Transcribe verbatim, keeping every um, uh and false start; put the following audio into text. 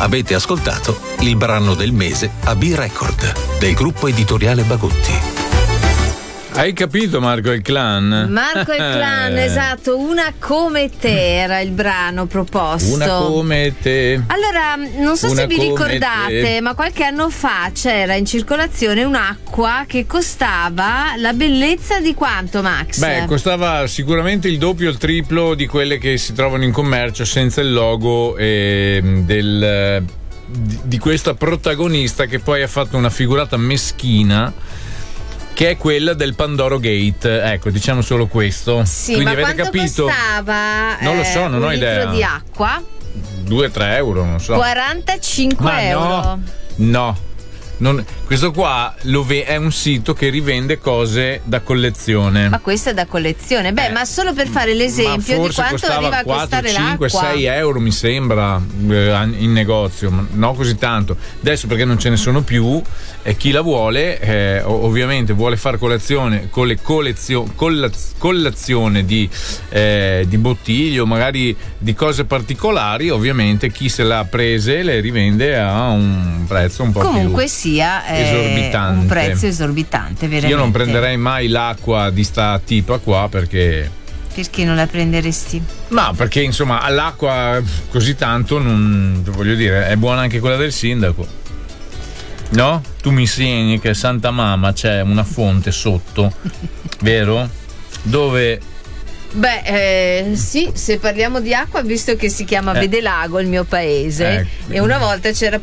Avete ascoltato il brano del mese a B-Record del gruppo editoriale Bagotti. Hai capito, Marco e il Clan? Marco e il Clan, esatto, Una come te era il brano proposto. Una come te. Allora, non so Una se vi come ricordate, te. ma qualche anno fa c'era in circolazione un'acqua che costava la bellezza di quanto, Max? Beh, costava sicuramente il doppio o il triplo di quelle che si trovano in commercio senza il logo eh, del, di, di questa protagonista che poi ha fatto una figurata meschina, che è quella del Pandoro Gate. Ecco, diciamo solo questo. Sì, quindi ma avete quanto capito? costava? Non lo so, non un ho idea. litro di acqua? due tre euro, non so. quarantacinque Ma euro. no, no. Non, questo qua lo ve- è un sito che rivende cose da collezione. Ma questo è da collezione. Beh, Eh, ma solo per fare l'esempio ma di quanto costava arriva a quattro, costare cinque, l'acqua. sei euro mi sembra eh, in negozio, ma no così tanto. Adesso perché non ce ne sono più e chi la vuole eh, ovviamente vuole fare colazione con le collezio- collaz- collazione di, eh, di bottiglie o magari di cose particolari, ovviamente chi se l'ha prese le rivende a un prezzo un po' Comunque più sia eh, esorbitante. un prezzo esorbitante, veramente. Io non prenderei mai l'acqua di sta tipa qua perché Perché non la prenderesti? ma perché insomma all'acqua così tanto non voglio dire, è buona anche quella del sindaco, no? Tu mi insegni che a Santa Mama c'è una fonte sotto, vero? Dove Beh, eh, sì, se parliamo di acqua, visto che si chiama Eh. Vedelago il mio paese, Ecco. e una volta c'era